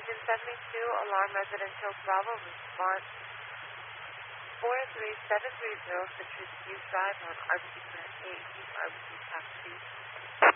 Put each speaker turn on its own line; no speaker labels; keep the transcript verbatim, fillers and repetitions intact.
Engine seventy-two, alarm residential Bravo, response four three seven three zero, Citrus View Drive on R B C Current eight, R B C Taxi.